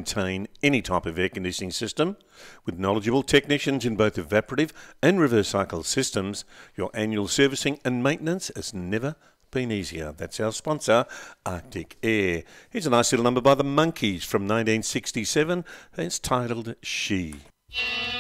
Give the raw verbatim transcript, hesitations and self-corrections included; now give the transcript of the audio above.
maintain any type of air conditioning system. With knowledgeable technicians in both evaporative and reverse cycle systems, your annual servicing and maintenance has never been easier. That's our sponsor, Arctic Air. Here's a nice little number by the Monkees from nineteen sixty-seven. It's titled She.